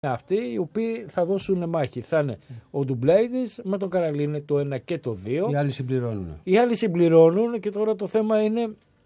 αυτοί οι οποίοι θα δώσουν μάχη. Θα είναι ο Ντουμπλέιτης με τον Καραλή, είναι το 1 και το 2. Οι άλλοι συμπληρώνουν και τώρα το θέμα είναι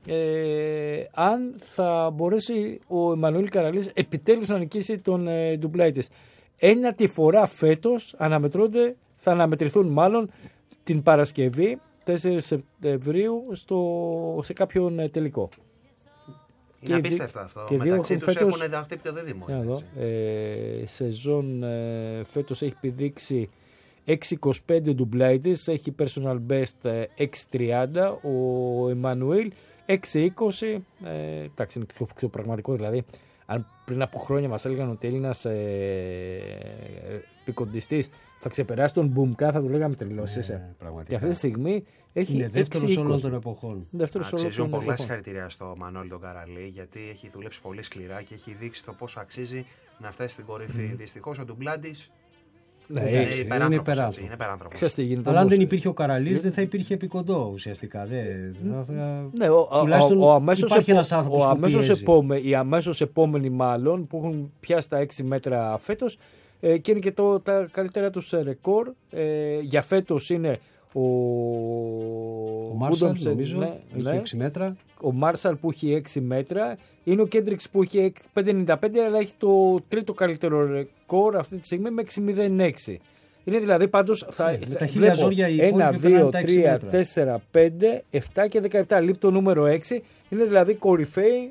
αν θα μπορέσει ο Εμμανουήλ Καραλής επιτέλους να νικήσει τον Ντουμπλέιτης. Ένατη φορά φέτος θα αναμετρηθούν μάλλον την Παρασκευή 4 Σεπτεμβρίου σε κάποιον τελικό. Είναι απίστευτο αυτό. Μεταξύ τους έχουν δαχτεί το δίδυμο. Σεζόν φέτος έχει επιδείξει 6.25 Ντουμπλέιτης, έχει personal best 6.30, ο Εμμανουήλ 6.20, εντάξει είναι πιο πραγματικό, δηλαδή αν πριν από χρόνια μας έλεγαν ότι Έλληνας πικοντιστής θα ξεπεράσει τον Μπουμκά, θα του λέγαμε τρελώσεις. Και αυτή τη στιγμή είναι δεύτερος όλων των εποχών. Αξίζουν πολλά συγχαρητήρια στο Μανώλη τον Καραλή, γιατί έχει δουλέψει πολύ σκληρά και έχει δείξει το πόσο αξίζει να φτάσει στην κορυφή. Δυστυχώς ο Ντουμπλάντης είναι υπεράνθρωπος. Αλλά αν δεν υπήρχε ο Καραλής δεν θα υπήρχε επικοντό ουσιαστικά. Τουλάχιστον υπάρχει ένας άνθρωπος οι αμέσως επόμενοι μάλλον που έχουν πιάσει τα 6 μέτρα φέτος και είναι και τα καλύτερα τους ρεκόρ. Για φέτος είναι ο Μάρσαλ, νομίζω, έχει 6 μέτρα. Ο Μάρσαλ που έχει 6 μέτρα. Είναι ο Κέντριξ που έχει 5,95, αλλά έχει το τρίτο καλύτερο ρεκόρ αυτή τη στιγμή με 6,06. Είναι δηλαδή πάντως με τα χίλια ζόρια οι 1, 2, 3, 4, 5, 7 και 17. Λείπει το νούμερο 6. Είναι δηλαδή κορυφαίοι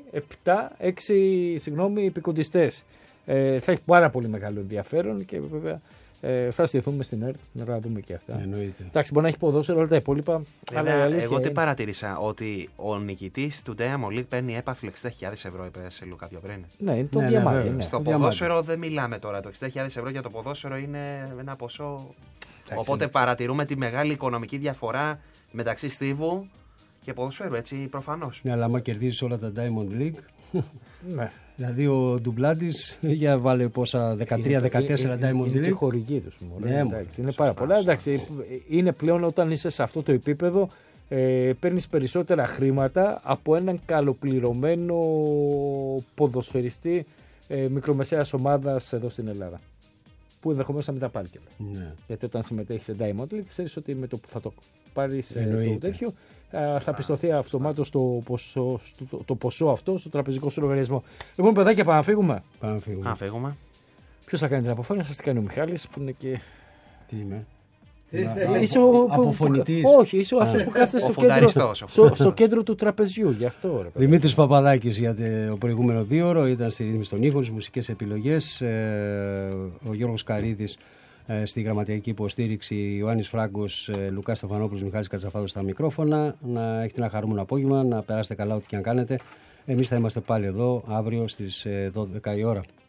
6 επικοντιστές. Θα έχει πάρα πολύ μεγάλο ενδιαφέρον και βέβαια θα στηθούμε στην ΕΡΤ να δούμε και αυτά. Εντάξει, μπορεί να έχει ποδόσφαιρο όλα τα υπόλοιπα. Εγώ τι παρατήρησα, ότι ο νικητής του Diamond League παίρνει έπαθλο 60.000 ευρώ, είπε σε Λουκά πιο πριν. Ναι, είναι το διαμάντι. Στο ποδόσφαιρο δεν μιλάμε τώρα. Το 60.000 ευρώ για το ποδόσφαιρο είναι ένα ποσό. Οπότε παρατηρούμε τη μεγάλη οικονομική διαφορά μεταξύ στίβου και ποδοσφαίρου, έτσι προφανώς. Ναι, αλλά άμα κερδίζεις όλα τα Diamond League. Ναι. Δηλαδή ο Ντουμπλάντης για βάλε πόσα 13-14 Diamond League. Είναι και χορηγή τους. Είναι πάρα πολλά. Εντάξει, είναι πλέον όταν είσαι σε αυτό το επίπεδο παίρνεις περισσότερα χρήματα από έναν καλοπληρωμένο ποδοσφαιριστή μικρομεσαίας ομάδας εδώ στην Ελλάδα. Που ενδεχομένως θα μην τα πάρει και. Γιατί όταν συμμετέχεις σε Diamond League ξέρεις ότι με το που θα το πάρεις το τέτοιο θα πιστωθεί αυτομάτως το ποσό αυτό στο τραπεζικό σου λογαριασμό. Λοιπόν, παιδάκια, πάμε να φύγουμε. Ποιος θα κάνει την αποφώνηση, θα την κάνει ο Μιχάλης που είναι και. Τι είμαι. Είσαι αποφωνητής. Όχι, είσαι αυτός που κάθεται στο κέντρο του τραπεζιού. Γι' αυτό. Δημήτρης Παπαδάκης για το προηγούμενο 2ωρο ήταν στη ρύθμιση των ήχων, στις μουσικές επιλογές. Ο Γιώργος Καρίδης στη γραμματιακή υποστήριξη, Ιωάννης Φράγκος, Λουκάς Στεφανόπουλος, Μιχάλης Κατσαφάδος στα μικρόφωνα. Να έχετε ένα χαρούμενο απόγευμα, να περάσετε καλά ό,τι και αν κάνετε. Εμείς θα είμαστε πάλι εδώ αύριο στις 12 η ώρα.